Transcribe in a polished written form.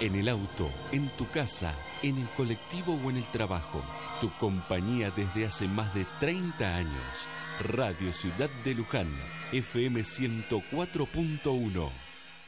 En el auto, en tu casa, en el colectivo o en el trabajo. Tu compañía desde hace más de 30 años. Radio Ciudad de Luján, FM 104.1.